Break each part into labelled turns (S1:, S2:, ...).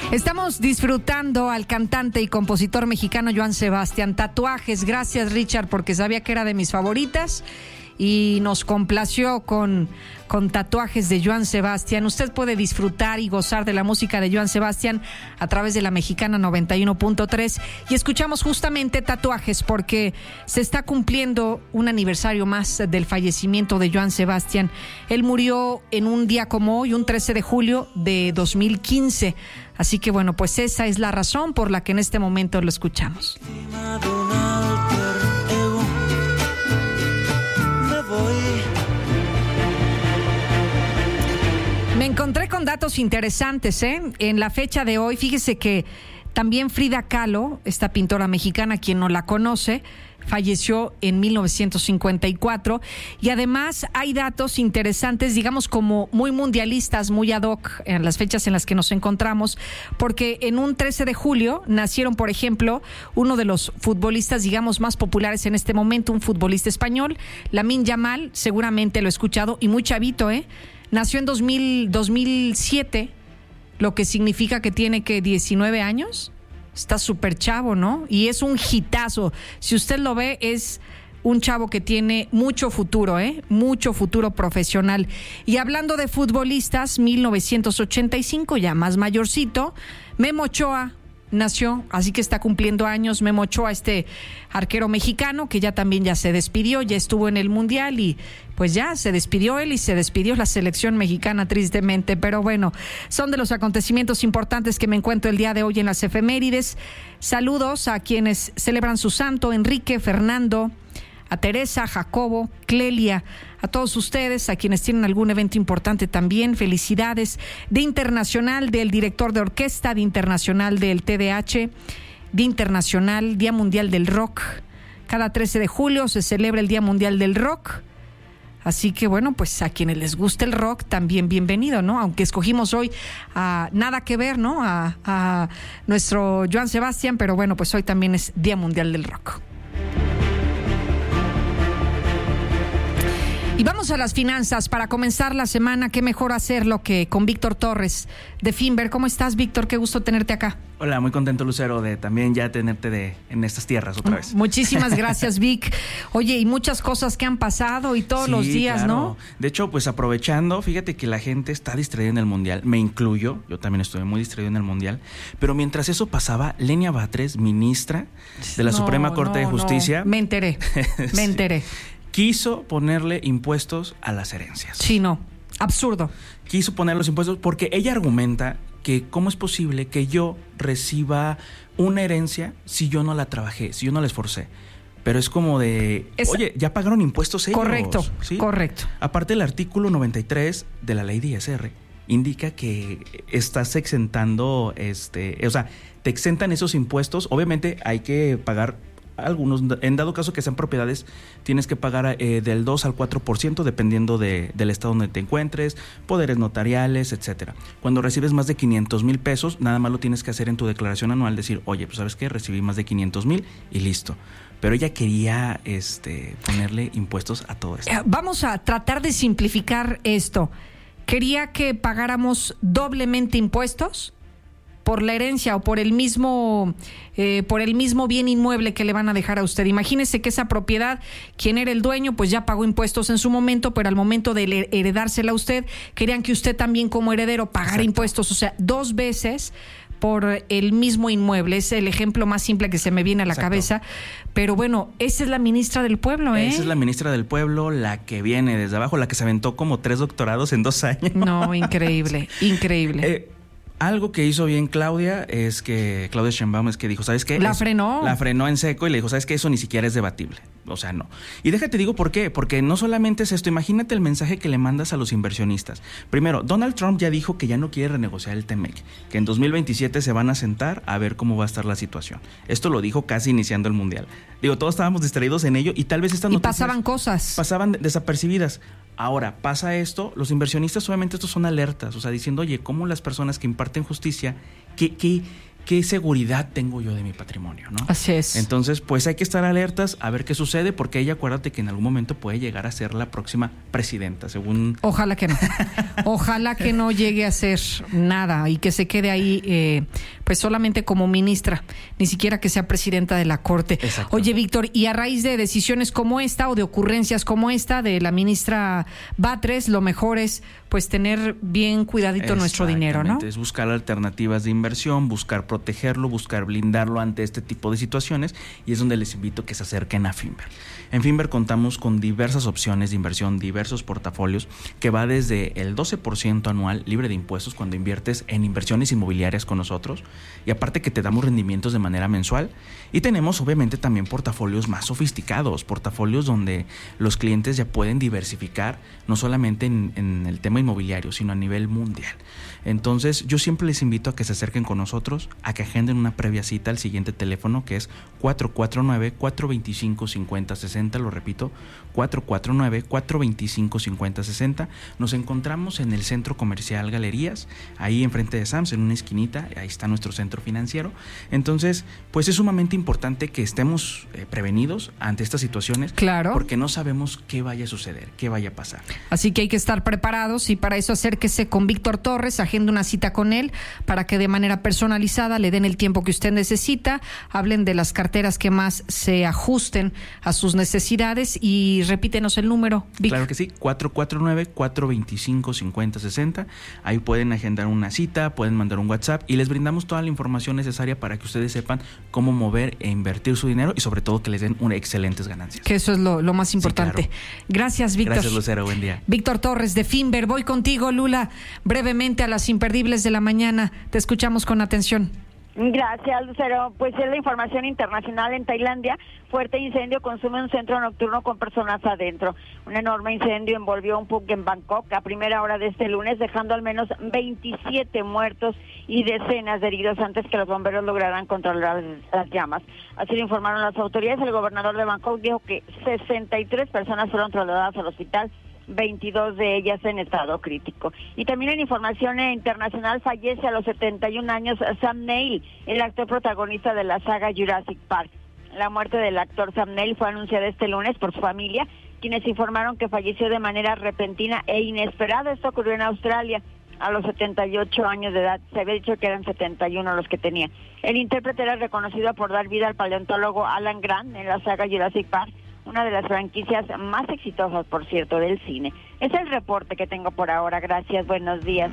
S1: Estamos disfrutando al cantante y compositor mexicano Joan Sebastián. Tatuajes, gracias Richard, porque sabía que era de mis favoritas y nos complació con Tatuajes de Joan Sebastián. Usted puede disfrutar y gozar de la música de Joan Sebastián a través de la Mexicana 91.3 y escuchamos justamente Tatuajes porque se está cumpliendo un aniversario más del fallecimiento de Joan Sebastián. Él murió en un día como hoy, un 13 de julio de 2015. Así que bueno, pues esa es la razón por la que en este momento lo escuchamos. Me encontré con datos interesantes, en la fecha de hoy. Fíjese que también Frida Kahlo, esta pintora mexicana, quien no la conoce, falleció en 1954 y además hay datos interesantes, digamos como muy mundialistas, muy ad hoc en las fechas en las que nos encontramos, porque en un 13 de julio nacieron, por ejemplo, uno de los futbolistas, digamos, más populares en este momento, un futbolista español, Lamine Yamal, seguramente lo he escuchado, y muy chavito, nació en 2007, lo que significa que tiene que 19 años. Está súper chavo, ¿no? Y es un hitazo. Si usted lo ve, es un chavo que tiene mucho futuro, mucho futuro profesional. Y hablando de futbolistas, 1985, ya más mayorcito, Memo Ochoa nació, así que está cumpliendo años Memo Ochoa, este arquero mexicano que ya se despidió, ya estuvo en el Mundial y pues ya se despidió él y se despidió la selección mexicana tristemente, pero bueno, son de los acontecimientos importantes que me encuentro el día de hoy en las efemérides. Saludos a quienes celebran su santo, Enrique, Fernando, a Teresa, Jacobo, Clelia, a todos ustedes, a quienes tienen algún evento importante también, felicidades. Día Internacional del Director de Orquesta, Día Internacional del TDAH, Día Internacional, Día Mundial del Rock. Cada 13 de julio se celebra el Día Mundial del Rock. Así que bueno, pues a quienes les gusta el rock, también bienvenido, ¿no? Aunque escogimos hoy nada que ver, ¿no? A nuestro Joan Sebastián, pero bueno, pues hoy también es Día Mundial del Rock. Y vamos a las finanzas. Para comenzar la semana, qué mejor hacerlo que con Víctor Torres de Finver. ¿Cómo estás, Víctor? Qué gusto tenerte acá.
S2: Hola, muy contento, Lucero, de también ya tenerte en estas tierras otra vez.
S1: Muchísimas gracias, Vic. Oye, y muchas cosas que han pasado y todos los días, claro, ¿no?
S2: De hecho, pues aprovechando, fíjate que la gente está distraída en el Mundial. Me incluyo, yo también estuve muy distraído en el Mundial. Pero mientras eso pasaba, Lenia Batres, ministra de la Suprema Corte de Justicia.
S1: Me enteré.
S2: Quiso ponerle impuestos a las herencias.
S1: Sí, no. Absurdo.
S2: Quiso poner los impuestos porque ella argumenta que cómo es posible que yo reciba una herencia si yo no la trabajé, si yo no la esforcé. Pero es como de, oye, ya pagaron impuestos ellos.
S1: Correcto,
S2: ¿sí?
S1: Correcto.
S2: Aparte, el artículo 93 de la ley de ISR indica que estás exentando, o sea, te exentan esos impuestos. Obviamente hay que pagar algunos, en dado caso que sean propiedades, tienes que pagar del 2 al 4% dependiendo del estado donde te encuentres, poderes notariales, etcétera. Cuando recibes más de 500,000 pesos, nada más lo tienes que hacer en tu declaración anual, decir, oye, pues ¿sabes qué? Recibí más de 500,000 y listo. Pero ella quería ponerle impuestos a todo esto.
S1: Vamos a tratar de simplificar esto. Quería que pagáramos doblemente impuestos por la herencia o por el mismo bien inmueble que le van a dejar a usted. Imagínese que esa propiedad, quien era el dueño, pues ya pagó impuestos en su momento, pero al momento de heredársela a usted, querían que usted también como heredero pagara impuestos, o sea, 2 veces por el mismo inmueble. Es el ejemplo más simple que se me viene a la cabeza. Pero bueno, esa es la ministra del pueblo,
S2: Esa es la ministra del pueblo, la que viene desde abajo, la que se aventó como 3 doctorados en 2 años.
S1: No, increíble, increíble.
S2: Algo que hizo bien Claudia Sheinbaum es que dijo, ¿sabes qué?
S1: La frenó
S2: en seco y le dijo, ¿sabes qué? Eso ni siquiera es debatible. O sea, no. Y déjate digo por qué. Porque no solamente es esto. Imagínate el mensaje que le mandas a los inversionistas. Primero, Donald Trump ya dijo que ya no quiere renegociar el TEMEC, que en 2027 se van a sentar a ver cómo va a estar la situación. Esto lo dijo casi iniciando el Mundial. Digo, todos estábamos distraídos en ello y tal vez estas noticias
S1: pasaban cosas.
S2: Pasaban desapercibidas. Ahora, pasa esto, los inversionistas obviamente estos son alertas, o sea, diciendo, oye, ¿cómo las personas que imparten justicia, ¿qué seguridad tengo yo de mi patrimonio, no?
S1: Así es.
S2: Entonces, pues hay que estar alertas a ver qué sucede, porque ella, acuérdate que en algún momento puede llegar a ser la próxima presidenta, según...
S1: Ojalá que no. Ojalá que no llegue a ser nada y que se quede ahí, pues solamente como ministra, ni siquiera que sea presidenta de la Corte.
S2: Exacto.
S1: Oye, Víctor, y a raíz de decisiones como esta o de ocurrencias como esta de la ministra Batres, lo mejor es pues tener bien cuidadito nuestro dinero, ¿no?
S2: Es buscar alternativas de inversión, buscar protegerlo, buscar blindarlo ante este tipo de situaciones, y es donde les invito a que se acerquen a Finver. En Finver contamos con diversas opciones de inversión, diversos portafolios, que va desde el 12% anual libre de impuestos cuando inviertes en inversiones inmobiliarias con nosotros, y aparte que te damos rendimientos de manera mensual, y tenemos obviamente también portafolios más sofisticados, portafolios donde los clientes ya pueden diversificar, no solamente en el tema inmobiliario, sino a nivel mundial. Entonces, yo siempre les invito a que se acerquen con nosotros, a que agenden una previa cita al siguiente teléfono, que es 449-425-5060, lo repito, 449-425-5060. Nos encontramos en el Centro Comercial Galerías, ahí enfrente de Sams, en una esquinita, ahí está nuestro centro financiero. Entonces, pues es sumamente importante que estemos prevenidos ante estas situaciones,
S1: claro,
S2: porque no sabemos qué vaya a suceder, qué vaya a pasar.
S1: Así que hay que estar preparados, y para eso acérquese con Víctor Torres, agende una cita con él para que de manera personalizada le den el tiempo que usted necesita, hablen de las carteras que más se ajusten a sus necesidades, y repítenos el número, Vic.
S2: Claro que sí, 449-425-5060. Ahí pueden agendar una cita, pueden mandar un WhatsApp y les brindamos toda la información necesaria para que ustedes sepan cómo mover e invertir su dinero, y sobre todo que les den excelentes ganancias.
S1: Que eso es lo más importante.
S2: Sí, claro.
S1: Gracias, Víctor.
S2: Gracias, Lucero, buen día.
S1: Víctor Torres de Finver. Voy contigo, Lula, brevemente a las imperdibles de la mañana. Te escuchamos con atención.
S3: Gracias, Lucero. Pues es la información internacional. En Tailandia, fuerte incendio consume un centro nocturno con personas adentro. Un enorme incendio envolvió un pub en Bangkok a primera hora de este lunes, dejando al menos 27 muertos y decenas de heridos antes que los bomberos lograran controlar las llamas. Así lo informaron las autoridades. El gobernador de Bangkok dijo que 63 personas fueron trasladadas al hospital, 22 de ellas en estado crítico. Y también en información internacional, fallece a los 71 años Sam Neill, el actor protagonista de la saga Jurassic Park. La muerte del actor Sam Neill fue anunciada este lunes por su familia, quienes informaron que falleció de manera repentina e inesperada. Esto ocurrió en Australia a los 78 años de edad. Se había dicho que eran 71 los que tenía. El intérprete era reconocido por dar vida al paleontólogo Alan Grant en la saga Jurassic Park, una de las franquicias más exitosas, por cierto, del cine. Es el reporte que tengo por ahora. Gracias, buenos días.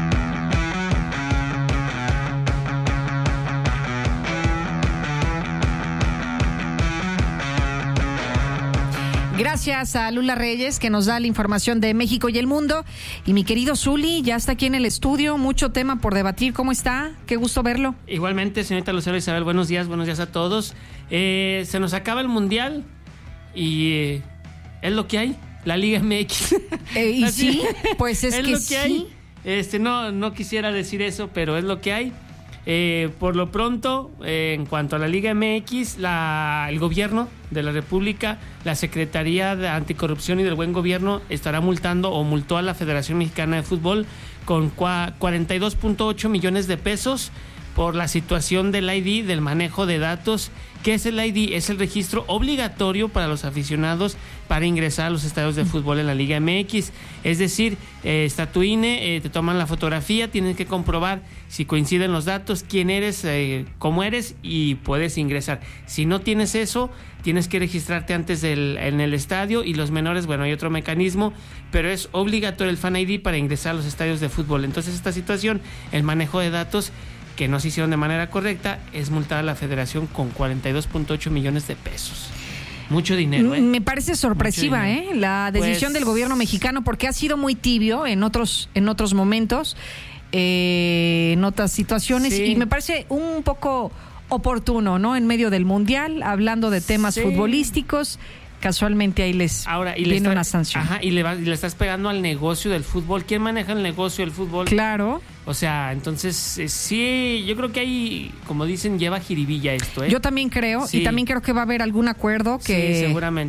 S1: Gracias a Lula Reyes, que nos da la información de México y el mundo. Y mi querido Zuli, ya está aquí en el estudio, mucho tema por debatir. ¿Cómo está? Qué gusto verlo.
S4: Igualmente, señorita Lucero Isabel, buenos días a todos. Se nos acaba el Mundial y es lo que hay, la Liga MX.
S1: Y sí, pues es que
S4: lo que
S1: sí.
S4: hay. No quisiera decir eso, pero es lo que hay. Por lo pronto, en cuanto a la Liga MX, el gobierno de la República, la Secretaría de Anticorrupción y del Buen Gobierno estará multando o multó a la Federación Mexicana de Fútbol con 42.8 millones de pesos por la situación del ID, del manejo de datos. ¿Qué es el ID? Es el registro obligatorio para los aficionados para ingresar a los estadios de fútbol en la Liga MX. Es decir, está tu INE, te toman la fotografía, tienes que comprobar si coinciden los datos, quién eres, cómo eres, y puedes ingresar. Si no tienes eso, tienes que registrarte antes en el estadio, y los menores, bueno, hay otro mecanismo, pero es obligatorio el Fan ID para ingresar a los estadios de fútbol. Entonces, esta situación, el manejo de datos que no se hicieron de manera correcta, es multada a la federación con 42.8 millones de pesos. Mucho dinero, ¿eh?
S1: Me parece sorpresiva, la decisión del gobierno mexicano, porque ha sido muy tibio en otros momentos, en otras situaciones, sí. Y me parece un poco oportuno, ¿no? En medio del Mundial, hablando de temas futbolísticos, casualmente ahí viene una sanción.
S4: Ajá, y le estás pegando al negocio del fútbol. ¿Quién maneja el negocio del fútbol?
S1: Claro.
S4: O sea, entonces, sí, yo creo que hay, como dicen, lleva jiribilla esto, ¿eh?
S1: Yo también creo, sí. Y también creo que va a haber algún acuerdo que...
S4: Sí, seguramente.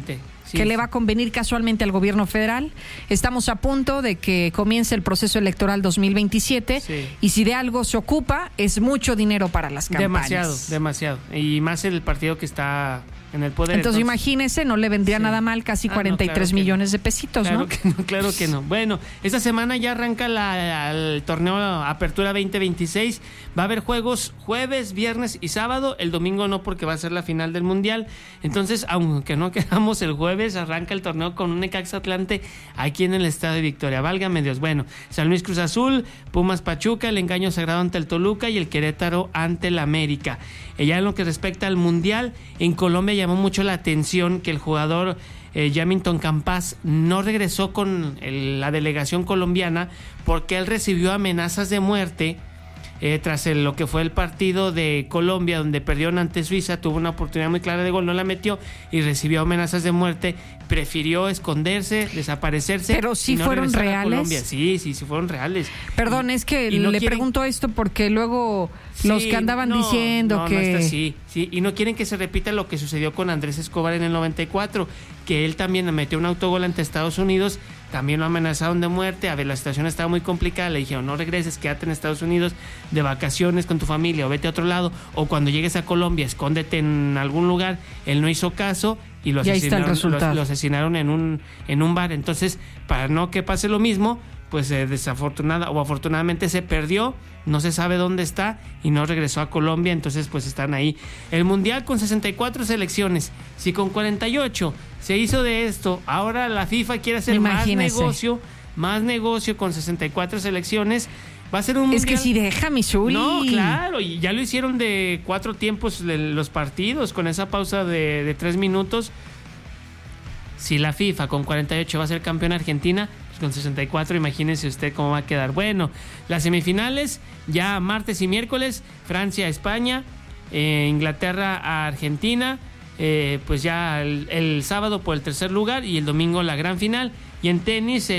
S1: que le va a convenir casualmente al gobierno federal. Estamos a punto de que comience el proceso electoral 2027 y si de algo se ocupa es mucho dinero para las campañas.
S4: Demasiado. Y más el partido que está en el poder.
S1: Entonces imagínese, no le vendría nada mal casi 43 millones de pesitos,
S4: ¿no? Claro que no. Bueno, esta semana ya arranca el torneo Apertura 2026. Va a haber juegos jueves, viernes y sábado. El domingo no, porque va a ser la final del Mundial. Entonces, aunque no quedamos el jueves, arranca el torneo con un Necaxa Atlante aquí en el estado de Victoria. Válgame Dios. Bueno, San Luis Cruz Azul, Pumas Pachuca, el Engaño Sagrado ante el Toluca y el Querétaro ante el América. Ya en lo que respecta al Mundial, en Colombia llamó mucho la atención que el jugador Yamilton Campas no regresó con la delegación colombiana porque él recibió amenazas de muerte tras lo que fue el partido de Colombia donde perdieron ante Suiza. Tuvo una oportunidad muy clara de gol, no la metió y recibió amenazas de muerte. Prefirió esconderse, desaparecerse.
S1: Pero sí fueron reales.
S4: Sí fueron reales.
S1: Perdón, es que le pregunto esto porque luego los que andaban diciendo que...
S4: No está así, y no quieren que se repita lo que sucedió con Andrés Escobar en el 94, que él también metió un autogol ante Estados Unidos, también lo amenazaron de muerte. A ver, la situación estaba muy complicada, le dijeron no regreses, quédate en Estados Unidos de vacaciones con tu familia o vete a otro lado, o cuando llegues a Colombia escóndete en algún lugar. Él no hizo caso y lo asesinaron en un bar. Entonces, para no que pase lo mismo, pues afortunadamente se perdió, no se sabe dónde está y no regresó a Colombia. Entonces pues están ahí. El Mundial con 64 selecciones, si con 48 se hizo de esto, ahora la FIFA quiere hacer más negocio con 64 selecciones. Va a ser un mundial.
S1: Es que si deja Missouri.
S4: No, claro, y ya lo hicieron de 4 tiempos los partidos, con esa pausa de 3 minutos. Si la FIFA con 48 va a ser campeona Argentina, pues con 64 imagínense usted cómo va a quedar. Bueno, las semifinales ya martes y miércoles, Francia, España, Inglaterra a Argentina, pues ya el sábado por el tercer lugar y el domingo la gran final. Y en tenis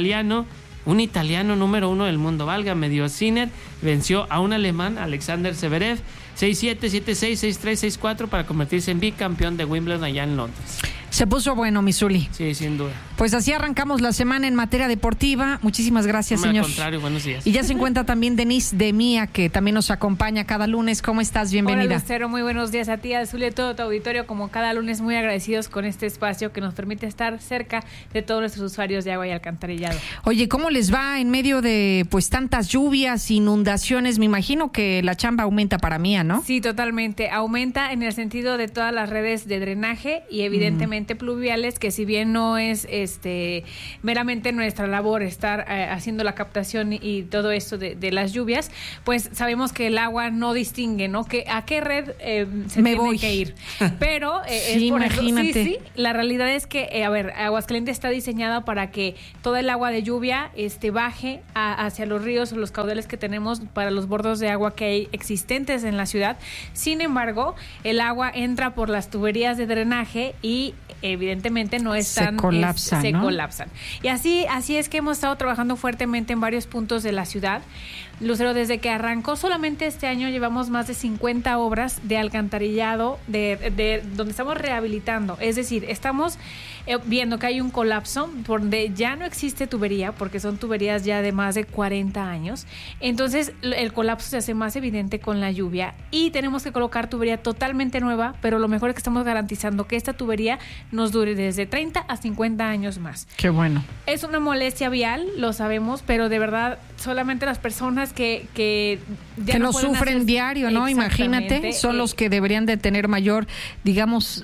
S4: un italiano número 1 del mundo, válgame Dios, Sinner venció a un alemán, Alexander Zverev, 6-7, 7-6, 6-3, 6-4 para convertirse en bicampeón de Wimbledon allá en Londres.
S1: Se puso bueno, Misuli.
S4: Sí, sin duda.
S1: Pues así arrancamos la semana en materia deportiva. Muchísimas gracias, señor.
S4: Al contrario, buenos días.
S1: Y ya se encuentra también Denise de Mía, que también nos acompaña cada lunes. ¿Cómo estás? Bienvenida.
S5: Hola, Lucero. Muy buenos días a ti, a Azul y a todo tu auditorio. Como cada lunes, muy agradecidos con este espacio que nos permite estar cerca de todos nuestros usuarios de agua y alcantarillado.
S1: Oye, ¿cómo les va en medio de pues tantas lluvias, inundaciones? Me imagino que la chamba aumenta para Mía, ¿no?
S5: Sí, totalmente. Aumenta en el sentido de todas las redes de drenaje y evidentemente pluviales, que si bien no es meramente nuestra labor estar haciendo la captación y todo esto de las lluvias, pues sabemos que el agua no distingue, ¿no? Que a qué red se tiene que ir. Pero
S1: sí, imagínate.
S5: Sí, la realidad es que, Aguascalientes está diseñada para que toda el agua de lluvia baje hacia los ríos o los caudales que tenemos para los bordos de agua que hay existentes en la ciudad. Sin embargo, el agua entra por las tuberías de drenaje y evidentemente no están...
S1: Se
S5: colapsan. Y así es que hemos estado trabajando fuertemente en varios puntos de la ciudad. Lucero, desde que arrancó solamente este año llevamos más de 50 obras de alcantarillado de donde estamos rehabilitando. Es decir, estamos viendo que hay un colapso donde ya no existe tubería, porque son tuberías ya de más de 40 años. Entonces el colapso se hace más evidente con la lluvia y tenemos que colocar tubería totalmente nueva, pero lo mejor es que estamos garantizando que esta tubería nos dure desde 30 a 50 años más.
S1: Qué bueno.
S5: Es una molestia vial, lo sabemos, pero de verdad solamente las personas que ya
S1: que
S5: no
S1: lo sufren diario, ¿no? Imagínate, son los que deberían de tener mayor, digamos,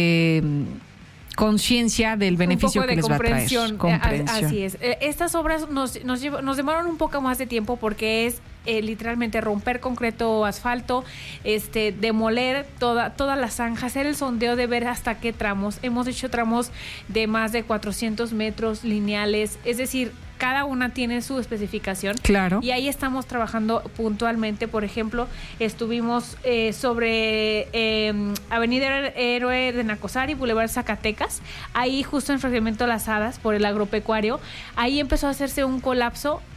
S1: conciencia del beneficio que les va a traer. Comprensión.
S5: Así es. Estas obras nos demoran un poco más de tiempo porque es literalmente romper concreto o asfalto, demoler toda la zanja, hacer el sondeo de ver hasta qué tramos. Hemos hecho tramos de más de 400 metros lineales, es decir, cada una tiene su especificación.
S1: Claro.
S5: Y ahí estamos trabajando puntualmente. Por ejemplo, estuvimos sobre Avenida Héroe de Nacosari, Boulevard Zacatecas. Ahí justo en Fraccionamiento Las Hadas, por el agropecuario. Ahí empezó a hacerse un colapso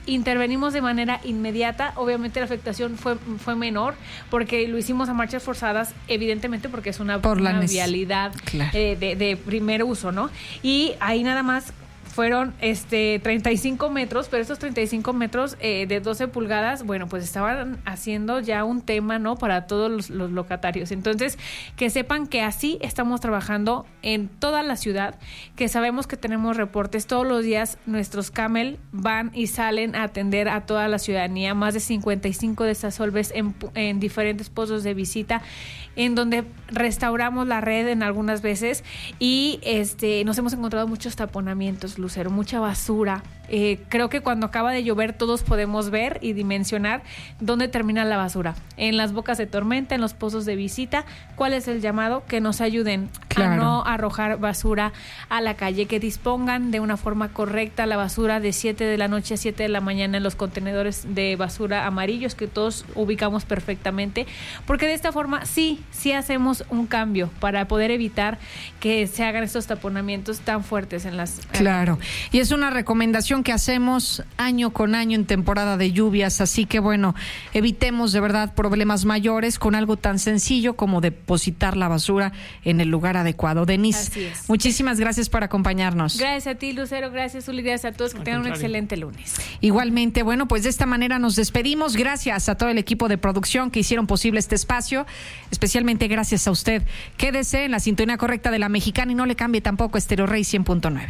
S5: intervenimos de manera inmediata. Obviamente la afectación fue menor porque lo hicimos a marchas forzadas, evidentemente porque es una vialidad de primer uso, ¿no? Y ahí nada más fueron 35 metros, pero estos 35 metros de 12 pulgadas, bueno, pues estaban haciendo ya un tema, ¿no? Para todos los locatarios. Entonces, que sepan que así estamos trabajando en toda la ciudad, que sabemos que tenemos reportes todos los días. Nuestros Camel van y salen a atender a toda la ciudadanía, más de 55 desasolves en diferentes pozos de visita, en donde restauramos la red en algunas veces y nos hemos encontrado muchos taponamientos, Lucero, mucha basura. Creo que cuando acaba de llover todos podemos ver y dimensionar dónde termina la basura. En las bocas de tormenta, en los pozos de visita. ¿Cuál es el llamado? Que nos ayuden a no arrojar basura a la calle, que dispongan de una forma correcta la basura de 7 de la noche a 7 de la mañana en los contenedores de basura amarillos que todos ubicamos perfectamente, porque de esta forma sí hacemos un cambio para poder evitar que se hagan estos taponamientos tan fuertes en las...
S1: Claro, y es una recomendación que hacemos año con año en temporada de lluvias, así que bueno, evitemos de verdad problemas mayores con algo tan sencillo como depositar la basura en el lugar adecuado. Denise, muchísimas gracias por acompañarnos.
S5: Gracias a ti, Lucero, gracias, Uli, gracias a todos, que tengan un excelente lunes.
S1: Igualmente, bueno, pues de esta manera nos despedimos. Gracias a todo el equipo de producción que hicieron posible este espacio, especialmente gracias a usted. Quédese en la sintonía correcta de La Mexicana y no le cambie tampoco Stereo Rey 100.9.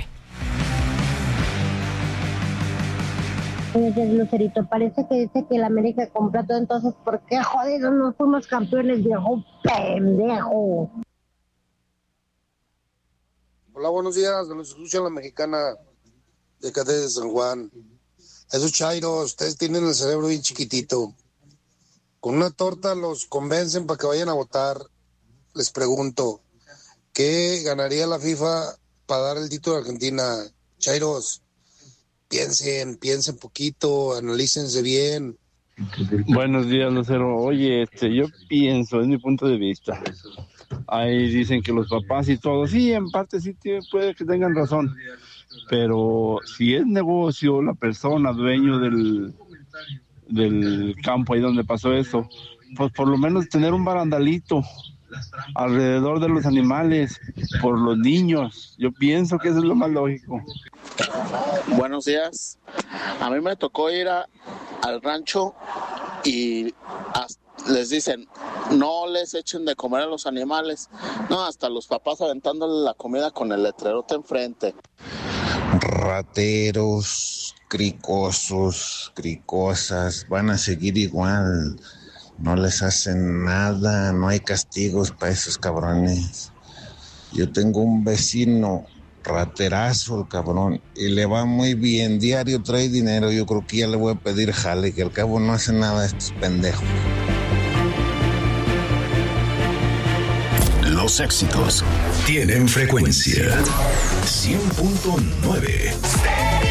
S6: Lucerito, parece que dice que el América compró todo, entonces ¿por qué jodidos no fuimos campeones, viejo pendejo?
S7: Hola, buenos días, nos escucha La Mexicana de acá de San Juan. Esos chairos, ustedes tienen el cerebro bien chiquitito. Con una torta los convencen para que vayan a votar. Les pregunto, ¿qué ganaría la FIFA para dar el título a Argentina? Chairos, piensen poquito, analícense bien.
S8: Buenos días, Lucero. Oye, yo pienso, es mi punto de vista. Ahí dicen que los papás y todo, sí, en parte sí puede que tengan razón, pero si es negocio, la persona dueño del campo ahí donde pasó eso, pues por lo menos tener un barandalito alrededor de los animales, por los niños. Yo pienso que eso es lo más lógico.
S9: Buenos días. A mí me tocó ir al rancho y les dicen, no les echen de comer a los animales. No, hasta los papás aventándole la comida con el letrerote enfrente.
S10: Rateros, cricosos, cricosas, van a seguir igual. No les hacen nada, no hay castigos para esos cabrones. Yo tengo un vecino raterazo, el cabrón, y le va muy bien, diario trae dinero. Yo creo que ya le voy a pedir jale, que al cabo no hace nada estos pendejos.
S11: Los éxitos tienen frecuencia 100.9.